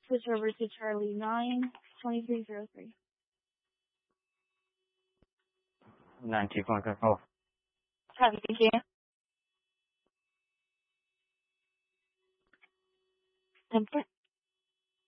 switch over to Charlie 92303. 92.4. Copy, thank you. And